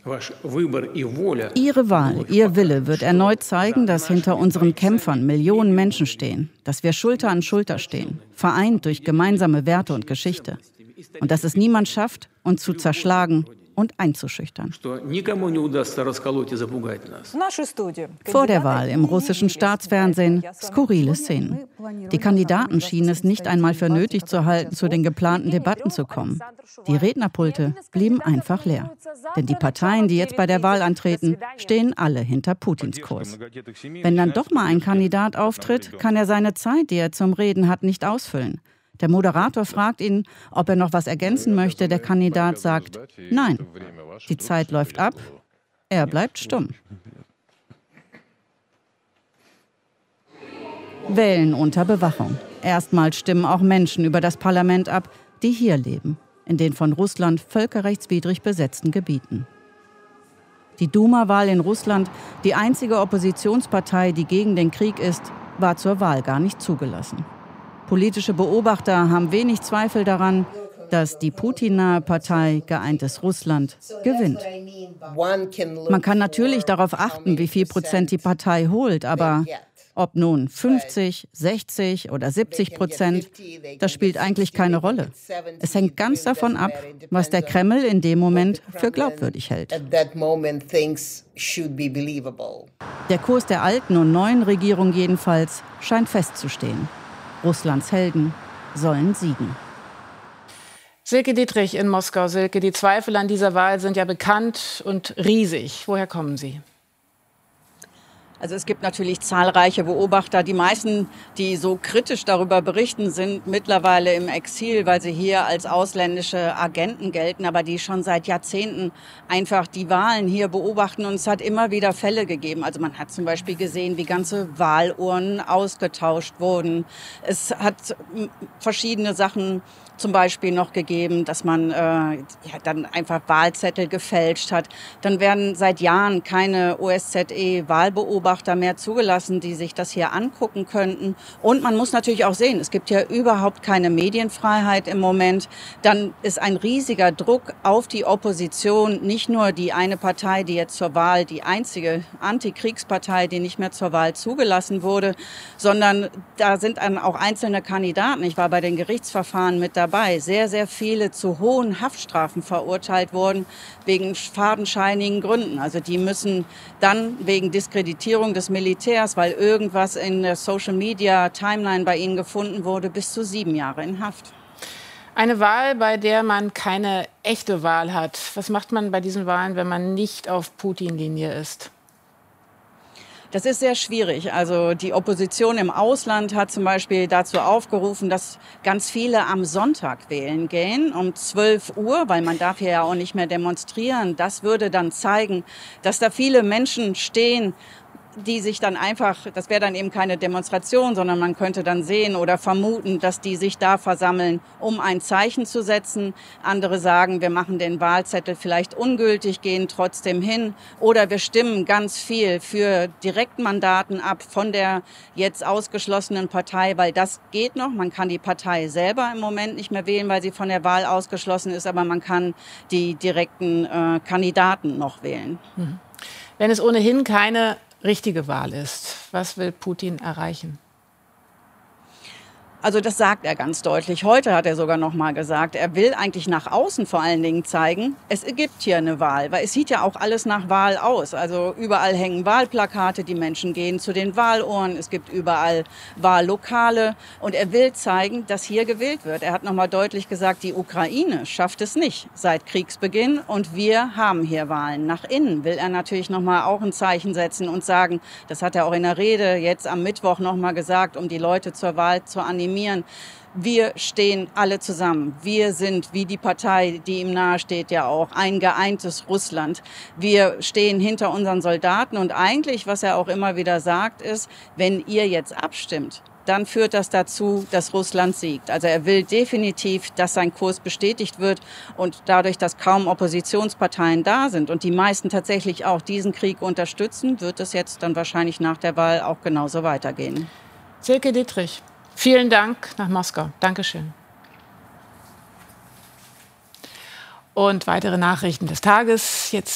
Ihre Wahl, Ihr Wille wird erneut zeigen, dass hinter unseren Kämpfern Millionen Menschen stehen, dass wir Schulter an Schulter stehen, vereint durch gemeinsame Werte und Geschichte. Und dass es niemand schafft, uns zu zerschlagen und einzuschüchtern. Vor der Wahl im russischen Staatsfernsehen skurrile Szenen. Die Kandidaten schienen es nicht einmal für nötig zu halten, zu den geplanten Debatten zu kommen. Die Rednerpulte blieben einfach leer. Denn die Parteien, die jetzt bei der Wahl antreten, stehen alle hinter Putins Kurs. Wenn dann doch mal ein Kandidat auftritt, kann er seine Zeit, die er zum Reden hat, nicht ausfüllen. Der Moderator fragt ihn, ob er noch was ergänzen möchte. Der Kandidat sagt, nein. Die Zeit läuft ab. Er bleibt stumm. Wählen unter Bewachung. Erstmals stimmen auch Menschen über das Parlament ab, die hier leben, in den von Russland völkerrechtswidrig besetzten Gebieten. Die Duma-Wahl in Russland, die einzige Oppositionspartei, die gegen den Krieg ist, war zur Wahl gar nicht zugelassen. Politische Beobachter haben wenig Zweifel daran, dass die Putin-nahe Partei Geeintes Russland gewinnt. Man kann natürlich darauf achten, wie viel Prozent die Partei holt, aber ob nun 50, 60 oder 70%, das spielt eigentlich keine Rolle. Es hängt ganz davon ab, was der Kreml in dem Moment für glaubwürdig hält. Der Kurs der alten und neuen Regierung jedenfalls scheint festzustehen. Russlands Helden sollen siegen. Silke Dietrich in Moskau. Silke, die Zweifel an dieser Wahl sind ja bekannt und riesig. Woher kommen sie? Also es gibt natürlich zahlreiche Beobachter. Die meisten, die so kritisch darüber berichten, sind mittlerweile im Exil, weil sie hier als ausländische Agenten gelten, aber die schon seit Jahrzehnten einfach die Wahlen hier beobachten. Und es hat immer wieder Fälle gegeben. Also man hat zum Beispiel gesehen, wie ganze Wahlurnen ausgetauscht wurden. Es hat verschiedene Sachen zum Beispiel noch gegeben, dass man dann einfach Wahlzettel gefälscht hat. Dann werden seit Jahren keine OSZE-Wahlbeobachter mehr zugelassen, die sich das hier angucken könnten. Und man muss natürlich auch sehen, es gibt ja überhaupt keine Medienfreiheit im Moment. Dann ist ein riesiger Druck auf die Opposition, nicht nur die eine Partei, die jetzt zur Wahl, die einzige Antikriegspartei, die nicht mehr zur Wahl zugelassen wurde, sondern da sind dann auch einzelne Kandidaten. Ich war bei den Gerichtsverfahren mit dabei. Sehr, sehr viele zu hohen Haftstrafen verurteilt wurden wegen fadenscheinigen Gründen. Also die müssen dann wegen Diskreditierung des Militärs, weil irgendwas in der Social-Media-Timeline bei ihnen gefunden wurde, bis zu 7 Jahre in Haft. Eine Wahl, bei der man keine echte Wahl hat. Was macht man bei diesen Wahlen, wenn man nicht auf Putin-Linie ist? Das ist sehr schwierig. Also die Opposition im Ausland hat zum Beispiel dazu aufgerufen, dass ganz viele am Sonntag wählen gehen, um 12 Uhr, weil man darf hier ja auch nicht mehr demonstrieren. Das würde dann zeigen, dass da viele Menschen stehen, die sich dann einfach, das wäre dann eben keine Demonstration, sondern man könnte dann sehen oder vermuten, dass die sich da versammeln, um ein Zeichen zu setzen. Andere sagen, wir machen den Wahlzettel vielleicht ungültig, gehen trotzdem hin. Oder wir stimmen ganz viel für Direktmandaten ab von der jetzt ausgeschlossenen Partei, weil das geht noch. Man kann die Partei selber im Moment nicht mehr wählen, weil sie von der Wahl ausgeschlossen ist, aber man kann die direkten Kandidaten noch wählen. Wenn es ohnehin keine richtige Wahl ist, was will Putin erreichen? Also das sagt er ganz deutlich. Heute hat er sogar noch mal gesagt, er will eigentlich nach außen vor allen Dingen zeigen, es gibt hier eine Wahl. Weil es sieht ja auch alles nach Wahl aus. Also überall hängen Wahlplakate, die Menschen gehen zu den Wahlurnen, es gibt überall Wahllokale. Und er will zeigen, dass hier gewählt wird. Er hat noch mal deutlich gesagt, die Ukraine schafft es nicht seit Kriegsbeginn. Und wir haben hier Wahlen. Nach innen will er natürlich noch mal auch ein Zeichen setzen und sagen, das hat er auch in der Rede jetzt am Mittwoch noch mal gesagt, um die Leute zur Wahl zu animieren. Wir stehen alle zusammen. Wir sind, wie die Partei, die ihm nahesteht, ja auch ein geeintes Russland. Wir stehen hinter unseren Soldaten und eigentlich, was er auch immer wieder sagt, ist, wenn ihr jetzt abstimmt, dann führt das dazu, dass Russland siegt. Also er will definitiv, dass sein Kurs bestätigt wird und dadurch, dass kaum Oppositionsparteien da sind und die meisten tatsächlich auch diesen Krieg unterstützen, wird es jetzt dann wahrscheinlich nach der Wahl auch genauso weitergehen. Silke Dietrich. Vielen Dank nach Moskau. Dankeschön. Und weitere Nachrichten des Tages jetzt.